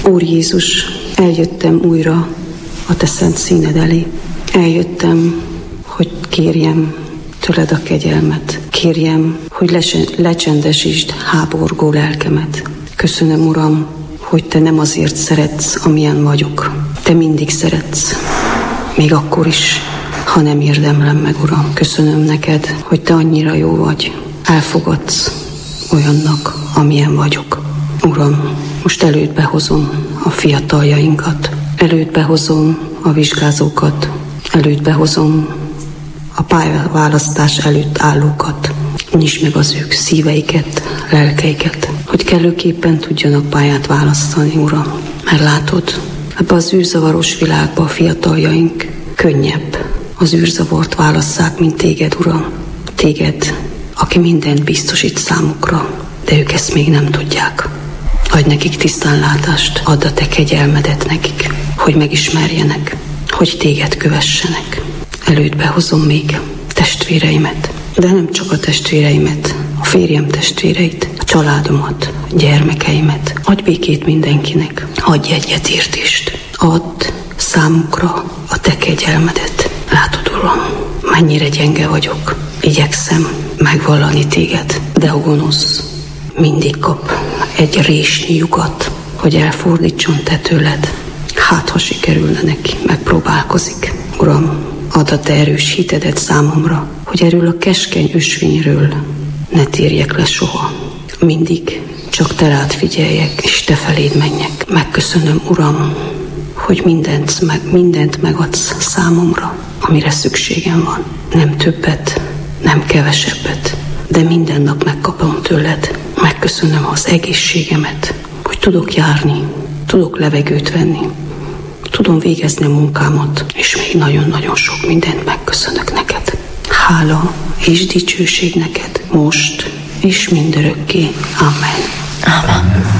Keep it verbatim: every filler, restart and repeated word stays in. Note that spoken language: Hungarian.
Úr Jézus, eljöttem újra a Te szent színed elé. Eljöttem, hogy kérjem tőled a kegyelmet. Kérjem, hogy lecsendesítsd háborgó lelkemet. Köszönöm, Uram, hogy Te nem azért szeretsz, amilyen vagyok. Te mindig szeretsz, még akkor is, ha nem érdemlem meg, Uram. Köszönöm neked, hogy Te annyira jó vagy. Elfogadsz olyannak, amilyen vagyok. Uram, most elődbe hozom a fiataljainkat, elődbe hozom a vizsgázókat, elődbe hozom a pályaválasztás előtt állókat. Nyisd meg az ők szíveiket, lelkeiket, hogy kellőképpen tudjanak pályát választani, Uram. Mert látod, ebbe az űrzavaros világba a fiataljaink könnyebb az űrzavart válasszák, mint téged, Uram. Téged, aki mindent biztosít számukra, de ők ezt még nem tudják. Adj nekik tisztánlátást, add a Te kegyelmedet nekik, hogy megismerjenek, hogy Téged kövessenek. Elődbe hozom még testvéreimet, de nem csak a testvéreimet, a férjem testvéreit, a családomat, a gyermekeimet. Adj békét mindenkinek, adj egyetértést, add számukra a Te kegyelmedet. Látod, Uram, mennyire gyenge vagyok. Igyekszem megvallani Téged, de a gonosz mindig kap egy résnyi lyukat, hogy elfordítson Te tőled. Hát, ha sikerülne neki, megpróbálkozik. Uram, add a Te erős hitedet számomra, hogy erről a keskeny ösvényről ne térjek le soha. Mindig csak Te rád figyeljek, és Te feléd menjek. Megköszönöm, Uram, hogy mindent, meg, mindent megadsz számomra, amire szükségem van. Nem többet, nem kevesebbet, de minden nap megkapom tőled. Megköszönöm az egészségemet, hogy tudok járni, tudok levegőt venni, tudom végezni a munkámat, és még nagyon-nagyon sok mindent megköszönök neked. Hála és dicsőség neked, most és mindörökké. Amen. Amen.